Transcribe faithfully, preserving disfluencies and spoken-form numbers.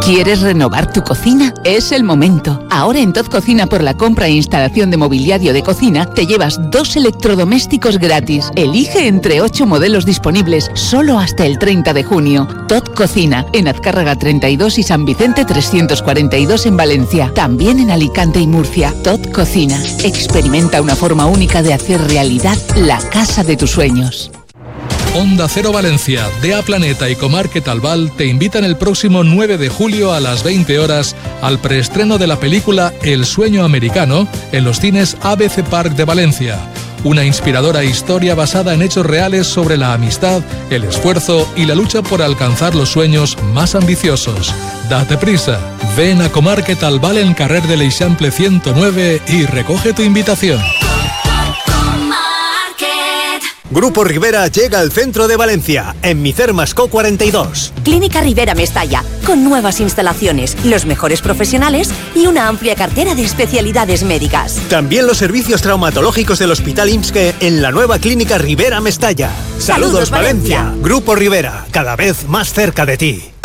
¿Quieres renovar tu cocina? Es el momento. Ahora en Tot Cocina, por la compra e instalación de mobiliario de cocina, te llevas dos electrodomésticos gratis. Elige entre ocho modelos disponibles, solo hasta el treinta de junio. Tot Cocina, en Azcárraga treinta y dos y San Vicente trescientos cuarenta y dos en Valencia. También en Alicante y Murcia. Tot Cocina. Experimenta una forma única de hacer realidad la casa de tus sueños. Onda Cero Valencia, D A Planeta y Comarket Albal te invitan el próximo nueve de julio a las veinte horas al preestreno de la película El sueño americano en los cines A B C Park de Valencia. Una inspiradora historia basada en hechos reales sobre la amistad, el esfuerzo y la lucha por alcanzar los sueños más ambiciosos. Date prisa, ven a Comarket Albal en Carrer de l'Eixample ciento nueve y recoge tu invitación. Grupo Rivera llega al centro de Valencia, en Micer Mascó cuarenta y dos. Clínica Rivera Mestalla, con nuevas instalaciones, los mejores profesionales y una amplia cartera de especialidades médicas. También los servicios traumatológicos del Hospital I M S S S en la nueva Clínica Rivera Mestalla. ¡Saludos, ¡Saludos, Valencia! Valencia! Grupo Rivera, cada vez más cerca de ti.